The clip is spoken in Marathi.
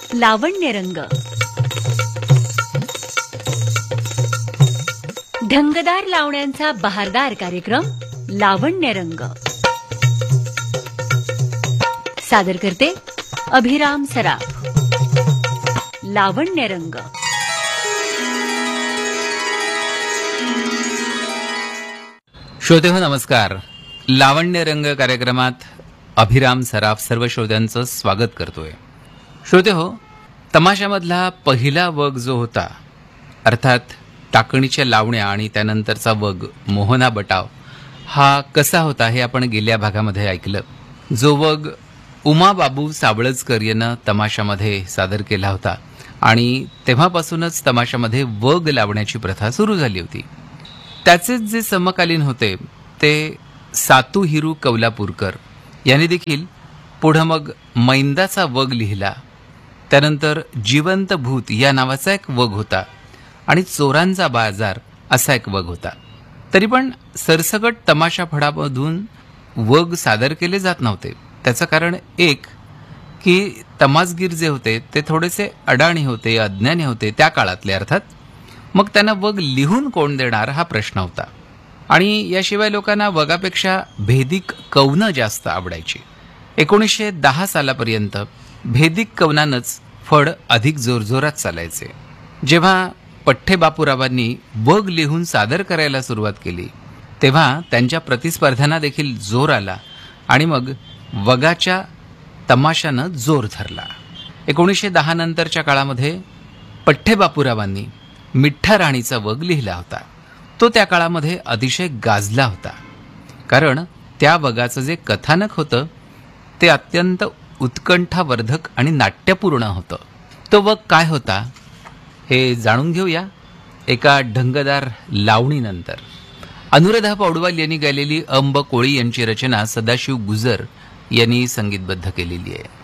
लावण्यरंग. ढंगदार लावण्यांचा बहारदार कार्यक्रम लावण्यरंग. सादर करते अभिराम सराफ. लावण्यरंग. श्रोतेहो नमस्कार. लावण्यरंग कार्यक्रमात अभिराम सराफ सर्व श्रोत्यांचं स्वागत करतोय. श्रोतेहो, तमाशामधला पहिला वग जो होता, अर्थात टाकणीच्या लावण्या आणि त्यानंतरचा वग मोहना बटाव, हा कसा होता हे आपण गेल्या भागामध्ये ऐकलं. जो वग उमाबाबू साबळजकर यानं तमाशामध्ये सादर केला होता आणि तेव्हापासूनच तमाशामध्ये वग लावण्याची प्रथा सुरू झाली होती. त्याचेच जे समकालीन होते ते सातू हिरू कौलापूरकर यांनी देखील पुढं मग मैंदाचा वग लिहिला. त्यानंतर जिवंत भूत या नावाचा एक वग होता आणि चोरांचा बाजार असा एक वग होता. तरी पण सरसकट तमाशा फडामधून वग सादर केले जात नव्हते. त्याचं कारण एक की तमासगीर जे होते ते थोडेसे अडाणी होते, अज्ञानी होते त्या काळातले अर्थात. मग त्यांना वग लिहून कोण देणार हा प्रश्न होता. आणि याशिवाय लोकांना वगापेक्षा भेदिक कवनं जास्त आवडायची. 1910 सालापर्यंत भेदिक कवनानंच फड अधिक जोरजोरात चालायचे. जेव्हा पठ्ठे बापूरावांनी वग लिहून सादर करायला सुरुवात केली तेव्हा त्यांच्या प्रतिस्पर्ध्यांना देखील जोर आला आणि मग वगाच्या तमाशानं जोर धरला. 1910 नंतरच्या काळामध्ये पठ्ठे बापूरावांनी मिठ्ठा राणीचा वग लिहिला होता. तो त्या काळामध्ये अतिशय गाजला होता, कारण त्या वगाचं जे कथानक होतं ते अत्यंत उत्कंठावर्धक आणि नाट्यपूर्ण होतं. तो वग काय होता हे जाणून घेऊया एका ढंगदार लावणीनंतर. अनुराधा पौडवाल यांनी गायलेली अंब कोळी यांची रचना सदाशिव गुजर यांनी संगीतबद्ध केलेली आहे.